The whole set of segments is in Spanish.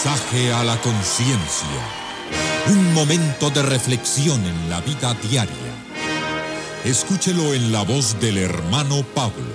Mensaje a la conciencia. Un momento de reflexión en la vida diaria. Escúchelo en la voz del hermano Pablo.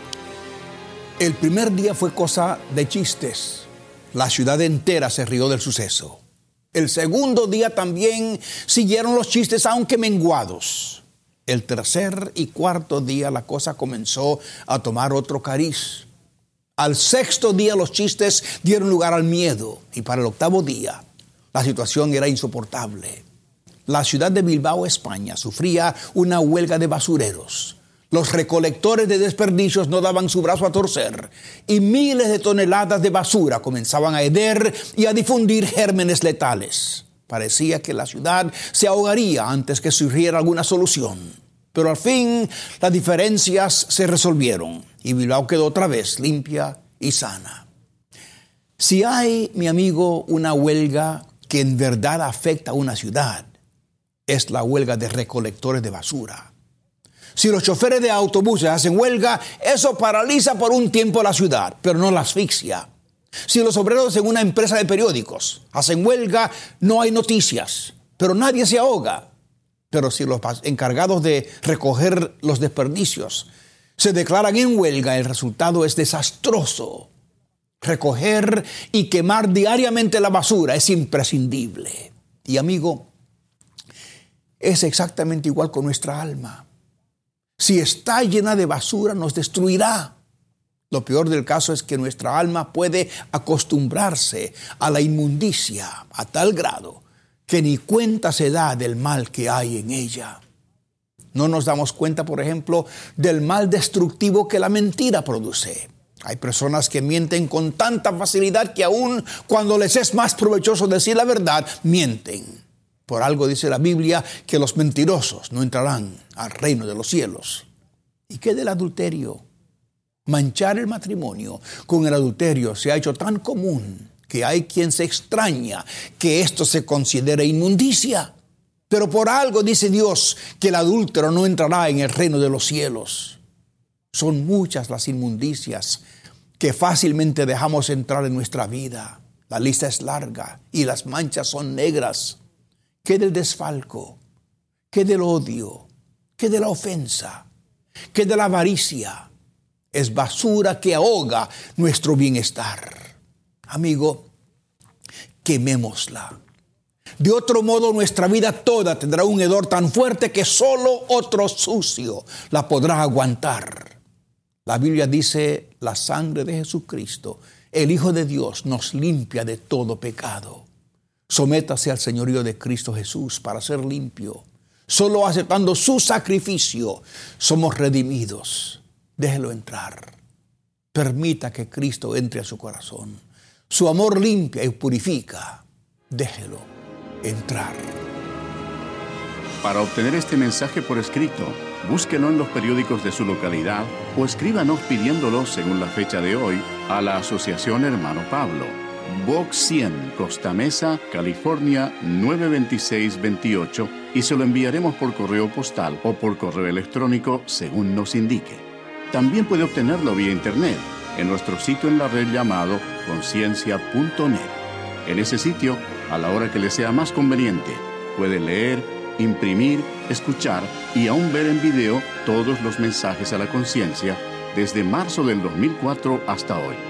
El primer día fue cosa de chistes. La ciudad entera se rió del suceso. El segundo día también siguieron los chistes, aunque menguados. El tercer y cuarto día la cosa comenzó a tomar otro cariz. Al sexto día los chistes dieron lugar al miedo, y para el octavo día la situación era insoportable. La ciudad de Bilbao, España, sufría una huelga de basureros. Los recolectores de desperdicios no daban su brazo a torcer, y miles de toneladas de basura comenzaban a heder y a difundir gérmenes letales. Parecía que la ciudad se ahogaría antes que surgiera alguna solución. Pero al fin las diferencias se resolvieron y Bilbao quedó otra vez limpia y sana. Si hay, mi amigo, una huelga que en verdad afecta a una ciudad, es la huelga de recolectores de basura. Si los choferes de autobuses hacen huelga, eso paraliza por un tiempo la ciudad, pero no la asfixia. Si los obreros en una empresa de periódicos hacen huelga, no hay noticias, pero nadie se ahoga. Pero si los encargados de recoger los desperdicios se declaran en huelga, el resultado es desastroso. Recoger y quemar diariamente la basura es imprescindible. Y amigo, es exactamente igual con nuestra alma. Si está llena de basura, nos destruirá. Lo peor del caso es que nuestra alma puede acostumbrarse a la inmundicia a tal grado que ni cuenta se da del mal que hay en ella. No nos damos cuenta, por ejemplo, del mal destructivo que la mentira produce. Hay personas que mienten con tanta facilidad que aun cuando les es más provechoso decir la verdad, mienten. Por algo dice la Biblia que los mentirosos no entrarán al reino de los cielos. ¿Y qué del adulterio? Manchar el matrimonio con el adulterio se ha hecho tan común que hay quien se extraña que esto se considere inmundicia. Pero por algo dice Dios que el adúltero no entrará en el reino de los cielos. Son muchas las inmundicias que fácilmente dejamos entrar en nuestra vida. La lista es larga y las manchas son negras. ¿Qué del desfalco? ¿Qué del odio? ¿Qué de la ofensa? ¿Qué de la avaricia? Es basura que ahoga nuestro bienestar. Amigo, quemémosla. De otro modo, nuestra vida toda tendrá un hedor tan fuerte que solo otro sucio la podrá aguantar. La Biblia dice, la sangre de Jesucristo, el Hijo de Dios, nos limpia de todo pecado. Sométase al señorío de Cristo Jesús para ser limpio. Solo aceptando su sacrificio somos redimidos. Déjelo entrar. Permita que Cristo entre a su corazón. Su amor limpia y purifica. Déjelo entrar. Para obtener este mensaje por escrito, búsquelo en los periódicos de su localidad o escríbanos pidiéndolo según la fecha de hoy a la Asociación Hermano Pablo. Box 100, Costa Mesa, California 92628 y se lo enviaremos por correo postal o por correo electrónico según nos indique. También puede obtenerlo vía internet en nuestro sitio en la red llamado conciencia.net. En ese sitio, a la hora que le sea más conveniente, puede leer, imprimir, escuchar y aún ver en video todos los mensajes a la conciencia desde marzo del 2004 hasta hoy.